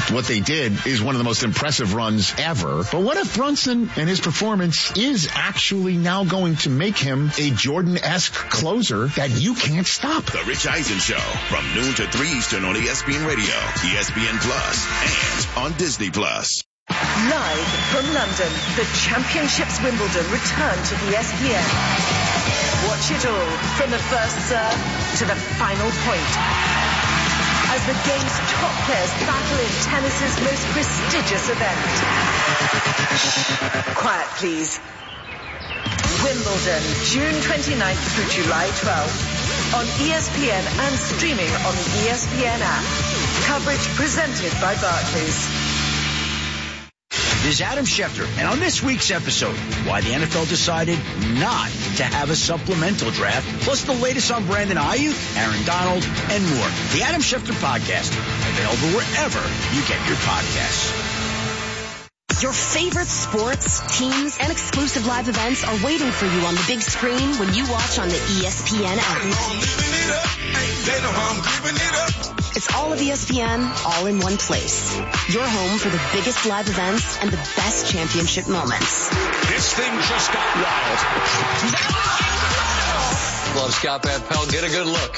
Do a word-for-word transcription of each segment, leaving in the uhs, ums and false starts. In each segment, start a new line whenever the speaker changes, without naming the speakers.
what they did is one of the most impressive runs ever. But what if Brunson and his performance is actually now going to make him a Jordan-esque closer that you can't stop?
The Rich Eisen Show from noon to three Eastern on E S P N Radio, E S P N Plus, and on Disney Plus.
Live from London, the Championships Wimbledon return to E S P N. Watch it all from the first serve to the final point, as the game's top players battle in tennis's most prestigious event. Quiet, please. Wimbledon, June twenty-ninth through July twelfth, on E S P N and streaming on the E S P N app. Coverage presented by Barclays.
This is Adam Schefter, and on this week's episode, why the N F L decided not to have a supplemental draft, plus the latest on Brandon Ayuk, Aaron Donald, and more. The Adam Schefter Podcast, available wherever you get your podcasts.
Your favorite sports, teams, and exclusive live events are waiting for you on the big screen when you watch on the E S P N app. It's all of E S P N, all in one place. Your home for the biggest live events and the best championship moments.
This thing just got wild.
Love Scott Van Pelt. Get a good look.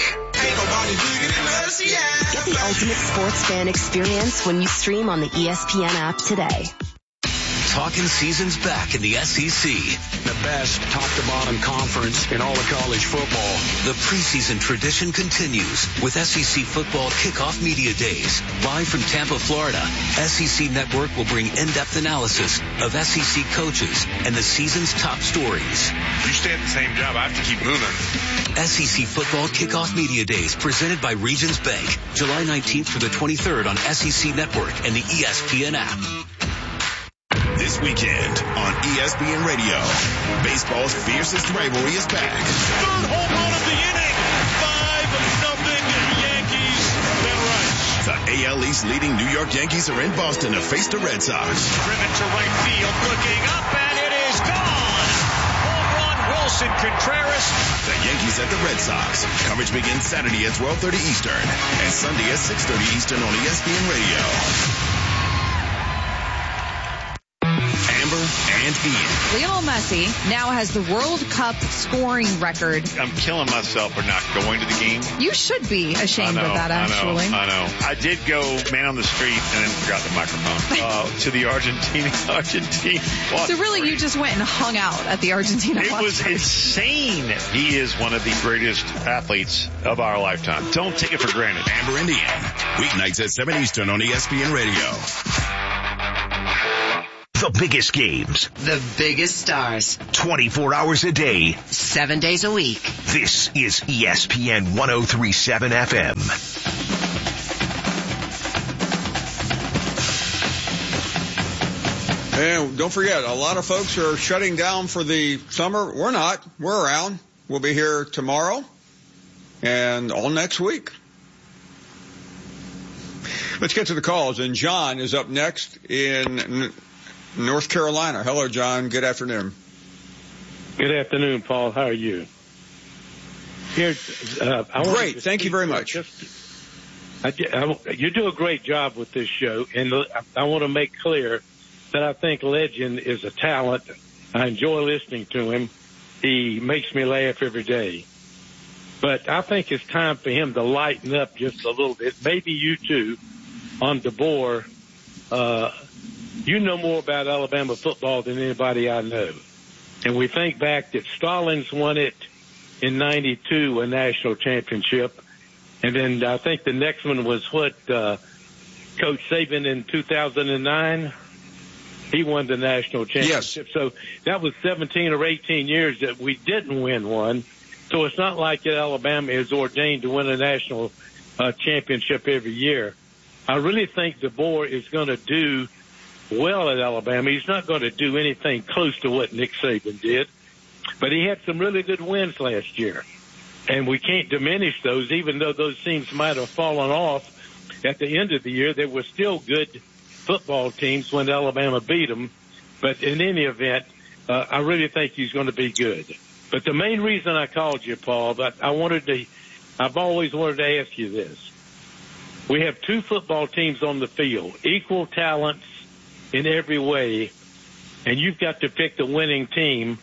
Get the ultimate sports fan experience when you stream on the E S P N app today.
Talking season's back in the S E C.
The best top-to-bottom conference in all of college football.
The preseason tradition continues with S E C Football Kickoff Media Days. Live from Tampa, Florida, S E C Network will bring in-depth analysis of S E C coaches and the season's top stories.
You stay at the same job, I have to keep moving.
S E C Football Kickoff Media Days presented by Regions Bank. July nineteenth through the twenty-third on S E C Network and the E S P N app.
This weekend on E S P N Radio, baseball's fiercest rivalry is back.
Third home run of the inning. Five nothing Yankees. Ben Rice.
The A L East leading New York Yankees are in Boston to face the Red Sox.
Driven to right field, looking up, and it is gone. Home run, Wilson Contreras.
The Yankees at the Red Sox. Coverage begins Saturday at twelve thirty Eastern and Sunday at six thirty Eastern on E S P N Radio. And Ian.
Lionel Messi now has the World Cup scoring record.
I'm killing myself for not going to the game.
You should be ashamed
I know,
of that, actually.
I know, I know. I did go man on the street and then forgot the microphone uh, to the Argentina. Argentina.
So really, you just went and hung out at the Argentina.
It was party. Insane. He is one of the greatest athletes of our lifetime. Don't take it for granted.
Amber and Ian. Weeknights at seven Eastern on E S P N Radio.
The biggest games.
The biggest stars.
twenty-four hours a day.
Seven days a week.
This is E S P N one oh three point seven F M.
And don't forget, a lot of folks are shutting down for the summer. We're not. We're around. We'll be here tomorrow and all next week. Let's get to the calls. And John is up next in North Carolina. Hello, John. Good afternoon.
Good afternoon, Paul. How are you? Here, uh, I
great. Thank you very much.
Just, I, I, you do a great job with this show, and I, I want to make clear that I think Legend is a talent. I enjoy listening to him. He makes me laugh every day. But I think it's time for him to lighten up just a little bit. Maybe you too, on DeBoer. Uh, You know more about Alabama football than anybody I know. And we think back that Stallings won it in ninety-two, a national championship. And then I think the next one was what, uh, Coach Saban in two thousand nine. He won the national championship. Yes. So that was seventeen or eighteen years that we didn't win one. So it's not like that Alabama is ordained to win a national uh, championship every year. I really think DeBoer is going to do well at Alabama. He's not going to do anything close to what Nick Saban did, but he had some really good wins last year, and we can't diminish those, even though those teams might have fallen off at the end of the year. They were still good football teams when Alabama beat them, but in any event, uh, I really think he's going to be good. But the main reason I called you, Paul, but I wanted to, I've always wanted to ask you this. we have two football teams on the field, equal talents in every way, and you've got to pick the winning team.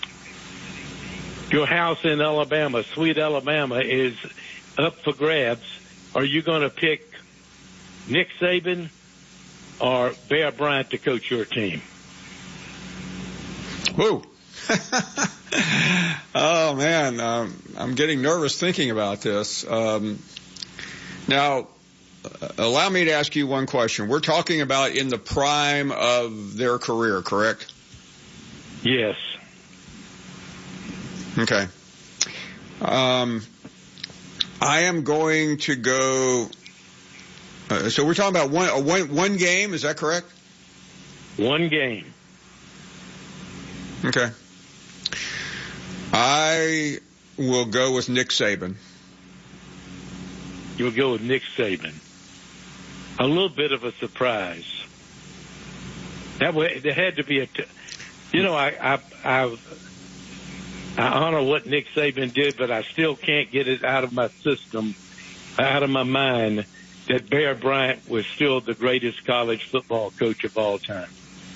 Your house in Alabama, sweet Alabama, is up for grabs. Are you going to pick Nick Saban or Bear Bryant to coach your team?
Woo. Oh, man, um, I'm getting nervous thinking about this. Um, now, uh, allow me to ask you one question. We're talking about in the prime of their career, correct?
Yes.
Okay. Um, I am going to go. Uh, so we're talking about one, uh, one, one game. Is that correct?
One game.
Okay. I will go with Nick Saban.
You'll go with Nick Saban. A little bit of a surprise. That way, there had to be a. T- you know, I, I, I, I honor what Nick Saban did, but I still can't get it out of my system, out of my mind, that Bear Bryant was still the greatest college football coach of all time.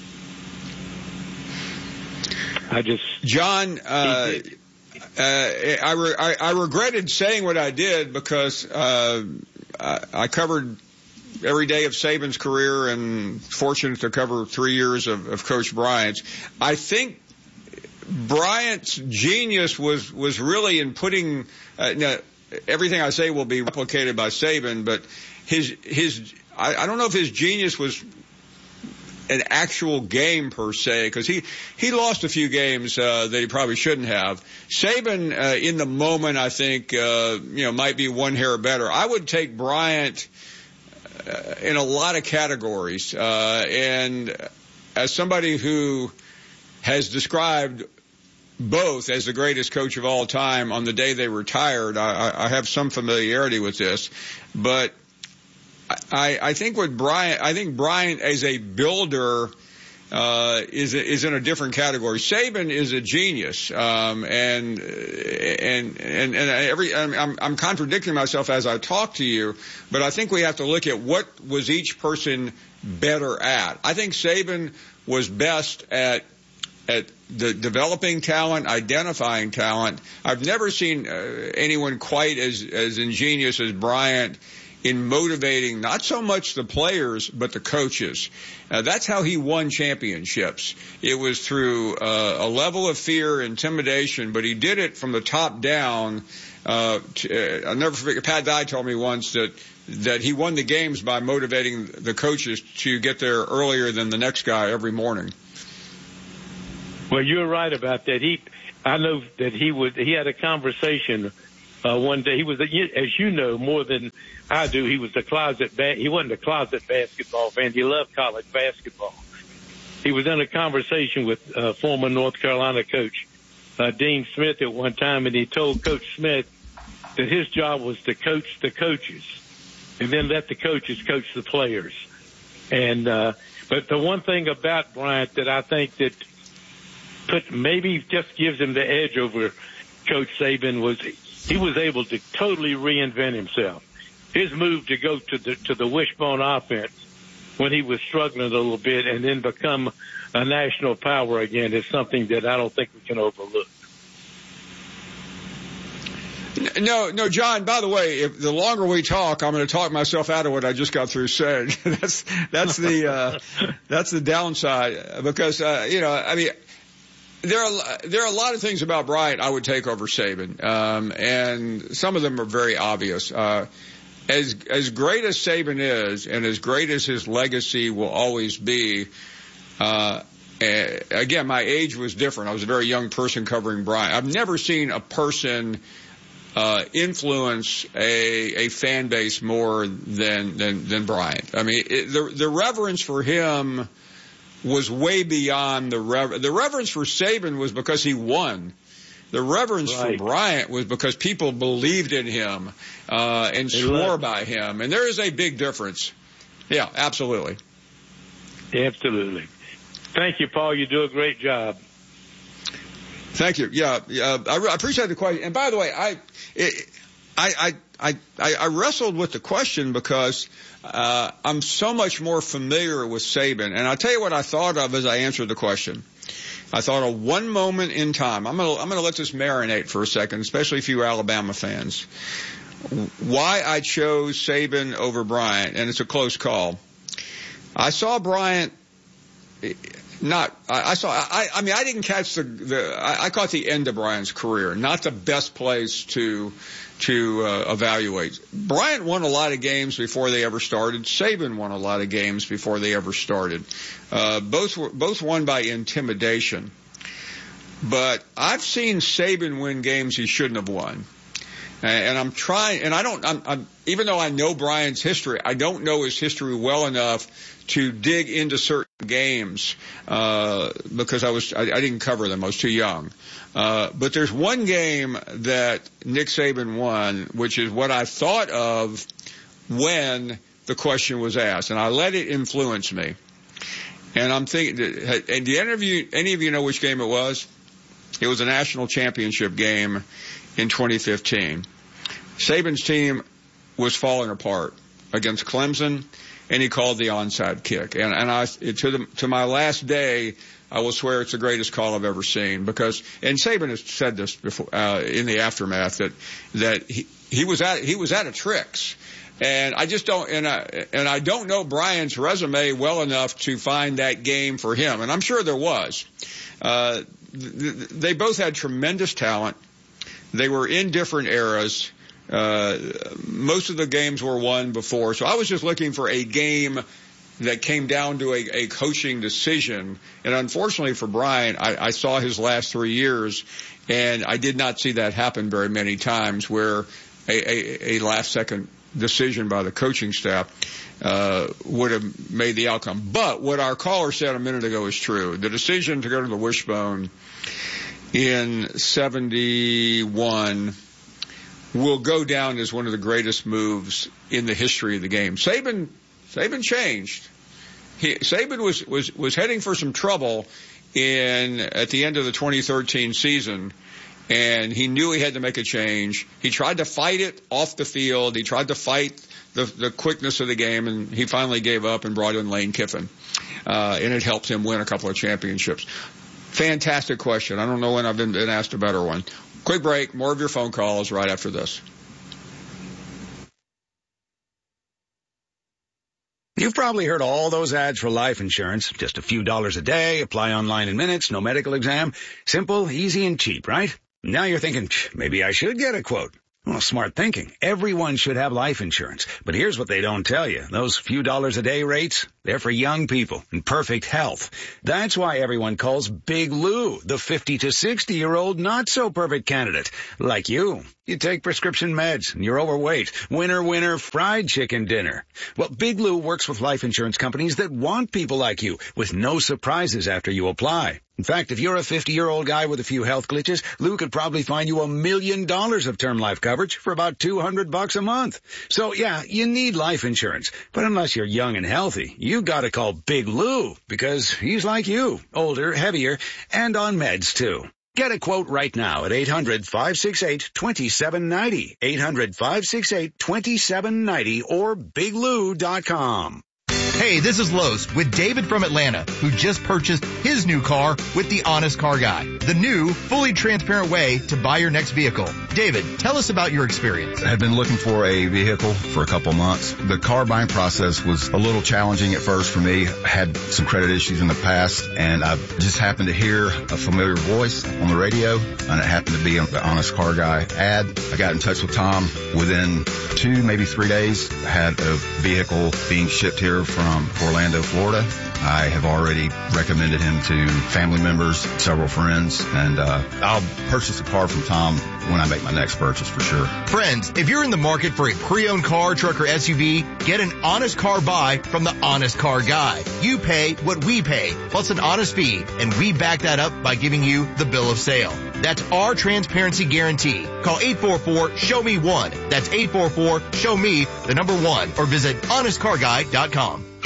I just,
John, uh, uh, I, re- I, I regretted saying what I did because uh, I, I covered every day of Saban's career and fortunate to cover three years of, of Coach Bryant's. I think Bryant's genius was, was really in putting, uh, now, everything I say will be replicated by Saban, but his, his, I, I don't know if his genius was an actual game per se, because he, he lost a few games, uh, that he probably shouldn't have. Saban, uh, in the moment, I think, uh, you know, might be one hair better. I would take Bryant, uh, in a lot of categories, uh, and as somebody who has described both as the greatest coach of all time on the day they retired, I, I have some familiarity with this, but I, I think with Bryant, I think Bryant as a builder, uh, is, is in a different category. Saban is a genius, um, and, and, and, and every, I'm, I'm contradicting myself as I talk to you, but I think we have to look at what was each person better at. I think Saban was best at, at the developing talent, identifying talent. I've never seen uh, anyone quite as, as ingenious as Bryant in motivating not so much the players, but the coaches. Uh, that's how he won championships. It was through uh, a level of fear, intimidation, but he did it from the top down. Uh, to, uh, I'll never forget, Pat Dye told me once that that he won the games by motivating the coaches to get there earlier than the next guy every morning.
Well, you're right about that. He, I know that he would. He had a conversation uh, one day. He was, as you know, more than I do. He was a closet. Ba- he wasn't a closet basketball fan. He loved college basketball. He was in a conversation with uh, former North Carolina coach uh, Dean Smith at one time, and he told Coach Smith that his job was to coach the coaches, and then let the coaches coach the players. And uh, but the one thing about Bryant that I think that put maybe just gives him the edge over Coach Saban was he was able to totally reinvent himself. His move to go to the to the wishbone offense when he was struggling a little bit and then become a national power again is something that I don't think we can overlook.
No, no, John, by the way, if the longer we talk, I'm going to talk myself out of what I just got through saying. that's, that's the, uh, that's the downside because, uh, you know, I mean, there are, there are a lot of things about Bryant I would take over Saban. Um, and some of them are very obvious. Uh, as, as great as Saban is and as great as his legacy will always be, uh, again, my age was different. I was a very young person covering Bryant. I've never seen a person Uh, influence a, a fan base more than, than, than Bryant. I mean, it, the, the reverence for him was way beyond the rever- the reverence for Saban was because he won. The reverence right. for Bryant was because people believed in him, uh, and they swore loved. by him. And there is a big difference. Yeah, absolutely.
Absolutely. Thank you, Paul. You do a great job. Thank
you. Yeah, yeah I, I appreciate the question. And by the way, I, it, I, I, I, I, I wrestled with the question because uh, I'm so much more familiar with Saban. And I'll tell you what I thought of as I answered the question. I thought of one moment in time. I'm going to I'm going to let this marinate for a second, especially if you Alabama fans. Why I chose Saban over Bryant, and it's a close call. I saw Bryant not, I, I saw, I, I mean, I didn't catch the, the I, I caught the end of Bryant's career, not the best place to, to uh, evaluate. Bryant won a lot of games before they ever started. Saban won a lot of games before they ever started. Uh, both were, both won by intimidation. But I've seen Saban win games he shouldn't have won. And I'm trying, and I don't, I'm, I'm, even though I know Bryant's history, I don't know his history well enough to dig into certain games, uh, because I was, I, I didn't cover them. I was too young. Uh, but there's one game that Nick Saban won, which is what I thought of when the question was asked, and I let it influence me. And I'm thinking, and do any of you, any of you know which game it was? It was a national championship game in twenty fifteen. Saban's team was falling apart against Clemson, and he called the onside kick. And, and I, to the, to my last day, I will swear it's the greatest call I've ever seen, because, and Saban has said this before, uh, in the aftermath, that, that he, he was at, he was out of tricks. And I just don't, and I, and I don't know Bryant's resume well enough to find that game for him. And I'm sure there was. Uh, th- they both had tremendous talent. They were in different eras. Uh, most of the games were won before. So I was just looking for a game that came down to a, a coaching decision. And unfortunately for Bryant, I, I saw his last three years, and I did not see that happen very many times, where a, a, a last second decision by the coaching staff uh would have made the outcome. But what our caller said a minute ago is true. The decision to go to the Wishbone in seventy-one will go down as one of the greatest moves in the history of the game. Saban, Saban changed. He, Saban was, was, was heading for some trouble in, at the end of the twenty thirteen season, and he knew he had to make a change. He tried to fight it off the field. He tried to fight the, the quickness of the game, and he finally gave up and brought in Lane Kiffin. Uh, and it helped him win a couple of championships. Fantastic question. I don't know when I've been, been asked a better one. Quick break. More of your phone calls right after this.
You've probably heard all those ads for life insurance. Just a few dollars a day, apply online in minutes, no medical exam. Simple, easy, and cheap, right? Now you're thinking, maybe I should get a quote. Well, smart thinking. Everyone should have life insurance. But here's what they don't tell you. Those few dollars a day rates, they're for young people in perfect health. That's why everyone calls Big Lou the fifty to sixty-year-old not-so-perfect candidate. Like you. You take prescription meds, and you're overweight. Winner, winner, fried chicken dinner. Well, Big Lou works with life insurance companies that want people like you, with no surprises after you apply. In fact, if you're a fifty-year-old guy with a few health glitches, Lou could probably find you a million dollars of term life coverage for about two hundred bucks a month. So, yeah, you need life insurance. But unless you're young and healthy, you gotta call Big Lou, because he's like you, older, heavier, and on meds, too. Get a quote right now at eight hundred, five six eight, two seven nine zero, eight hundred, five six eight, two seven nine zero, or big lou dot com.
Hey, this is Los with David from Atlanta, who just purchased his new car with the Honest Car Guy, the new, fully transparent way to buy your next vehicle. David, tell us about your experience.
I had been looking for a vehicle for a couple months. The car buying process was a little challenging at first for me. I had some credit issues in the past, and I just happened to hear a familiar voice on the radio, and it happened to be the Honest Car Guy ad. I got in touch with Tom. Within two, maybe three days, I had a vehicle being shipped here from From Orlando, Florida. I have already recommended him to family members, several friends, and uh, I'll purchase a car from Tom when I make my next purchase for sure.
Friends, if you're in the market for a pre-owned car, truck, or S U V, get an honest car buy from the Honest Car Guy. You pay what we pay, plus an honest fee, and we back that up by giving you the bill of sale. That's our transparency guarantee. Call eight four four, show me one. That's eight four four, show me the number one, or visit honest car guy dot com.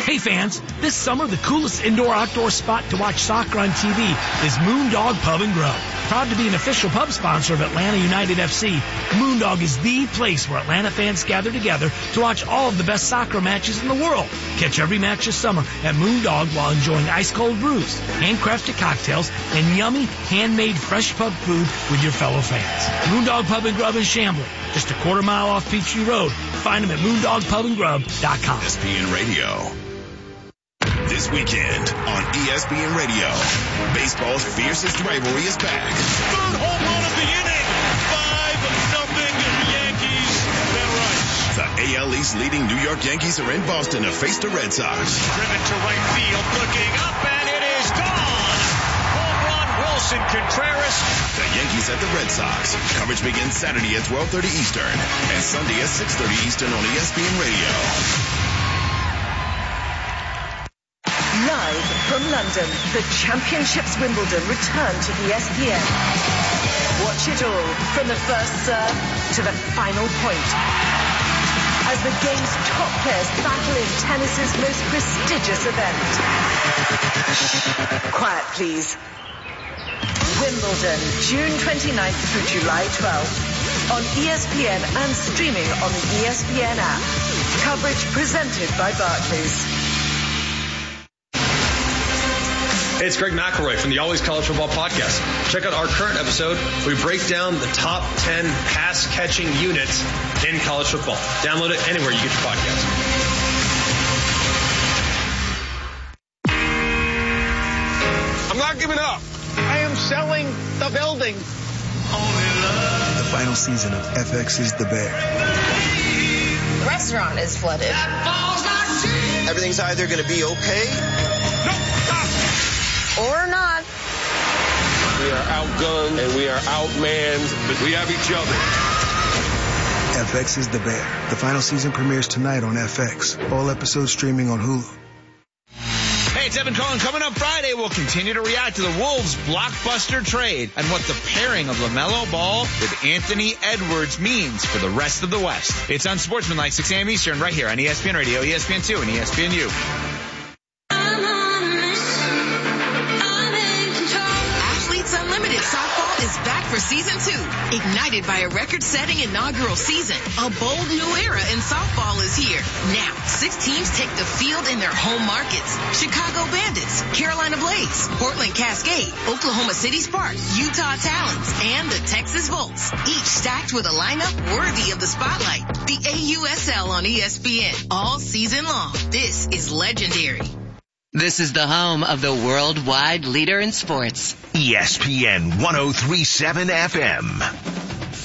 Hey fans, this summer the coolest indoor-outdoor spot to watch soccer on T V is Moondog Pub and Grub. Proud to be an official pub sponsor of Atlanta United F C, Moondog is the place where Atlanta fans gather together to watch all of the best soccer matches in the world. Catch every match this summer at Moondog while enjoying ice-cold brews, handcrafted cocktails, and yummy, handmade fresh pub food with your fellow fans. Moondog Pub and Grub in Chamblee, just a quarter mile off Peachtree Road. Find them at moondog pub and grub dot com.
E S P N Radio. This weekend on E S P N Radio, baseball's fiercest rivalry is back.
Third home run of the inning. Five nothing Yankees. Ben Rice.
The A L East leading New York Yankees are in Boston to face the Red Sox.
Driven to right field, looking up, and it is gone. Home run, Wilson Contreras.
The Yankees at the Red Sox. Coverage begins Saturday at twelve thirty Eastern and Sunday at six thirty Eastern on E S P N Radio.
Live from London, the Championships Wimbledon return to E S P N. Watch it all from the first serve to the final point. As the game's top players battle in tennis's most prestigious event. Quiet, please. Wimbledon, June twenty-ninth through July twelfth. On E S P N and streaming on the E S P N app. Coverage presented by Barclays.
Hey, it's Greg McElroy from the Always College Football Podcast. Check out our current episode where we break down the top ten pass-catching units in college football. Download it anywhere you get your podcast.
I'm not giving up. I am selling the building.
The final season of F X is the Bear.
The restaurant is flooded.
Everything's either going to be okay
or not.
We are outgunned and we are outmanned, but we have each other.
F X is the Bear. The final season premieres tonight on F X. All episodes streaming on Hulu.
Hey, it's Evan Cohen. Coming up Friday, we'll continue to react to the Wolves' blockbuster trade and what the pairing of LaMelo Ball with Anthony Edwards means for the rest of the West. It's Unsportsmanlike, six a.m. Eastern, right here on E S P N Radio, E S P N two, and E S P N U.
Unlimited Softball is back for season two. Ignited by a record-setting inaugural season, a bold new era in softball is here. Now, six teams take the field in their home markets. Chicago Bandits, Carolina Blaze, Portland Cascade, Oklahoma City Sparks, Utah Talons, and the Texas Volts. Each stacked with a lineup worthy of the spotlight. The A U S L on E S P N all season long. This is legendary.
This is the home of the worldwide leader in sports.
E S P N one oh three point seven F M.